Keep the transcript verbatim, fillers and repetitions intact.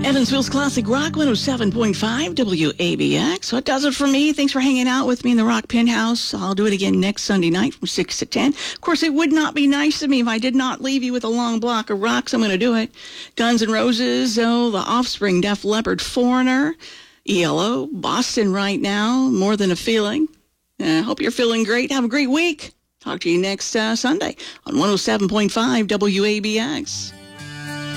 Evansville's Classic Rock one oh seven point five W A B X. So that does it for me. Thanks for hanging out with me in the Rock Penthouse. I'll do it again next Sunday night from six to ten. Of course, it would not be nice of me if I did not leave you with a long block of rock, so I'm going to do it. Guns N' Roses, oh, The Offspring, Def Leppard, Foreigner, E L O, Boston Right Now, More Than a Feeling. I uh, hope you're feeling great. Have a great week. Talk to you next uh, Sunday on one oh seven point five W A B X.